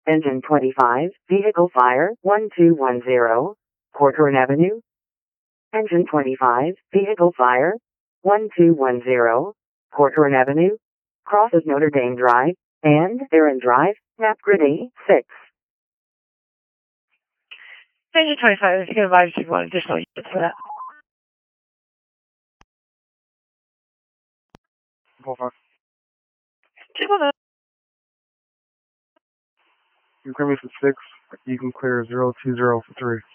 Engine 25, vehicle fire 1210, Corcoran Avenue. Engine 25, vehicle fire 1210, Corcoran Avenue, crosses Notre Dame Drive and Aaron Drive, map grid A6. Engine 25, if you can advise if you want additional units for that. You can clear me for 6. You can clear 020 for 3.